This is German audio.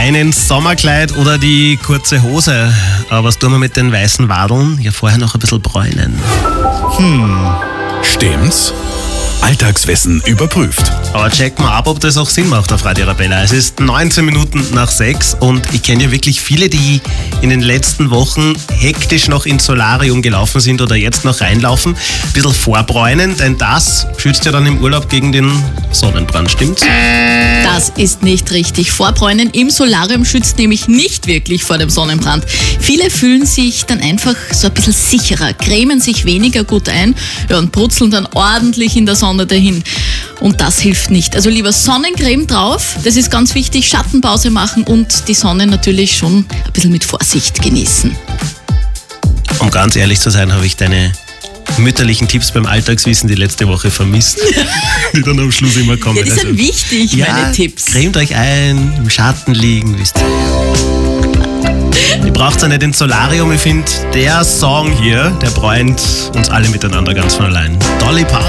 Einen Sommerkleid oder die kurze Hose. Aber was tun wir mit den weißen Wadeln? Ja, vorher noch ein bisschen bräunen. Stimmt's? Alltagswissen überprüft. Aber check mal ab, ob das auch Sinn macht auf Radio Arabella. Es ist 19 Minuten nach 6 und ich kenne ja wirklich viele, die in den letzten Wochen hektisch noch ins Solarium gelaufen sind oder jetzt noch reinlaufen. Ein bisschen vorbräunen, denn das schützt ja dann im Urlaub gegen den Sonnenbrand, stimmt's? Das ist nicht richtig. Vorbräunen im Solarium schützt nämlich nicht wirklich vor dem Sonnenbrand. Viele fühlen sich dann einfach so ein bisschen sicherer, cremen sich weniger gut ein und brutzeln dann ordentlich in der Sonne dahin. Und das hilft nicht. Also lieber Sonnencreme drauf, das ist ganz wichtig, Schattenpause machen und die Sonne natürlich schon ein bisschen mit Vorsicht genießen. Um ganz ehrlich zu sein, habe ich deine mütterlichen Tipps beim Alltagswissen die letzte Woche vermisst, die dann am Schluss immer kommen. Ja, die sind wichtig, meine Tipps. Cremt euch ein, im Schatten liegen, wisst ihr. Ihr braucht ja nicht ins Solarium, ich finde, der Song hier, der bräunt uns alle miteinander ganz von allein. Dolly Parton.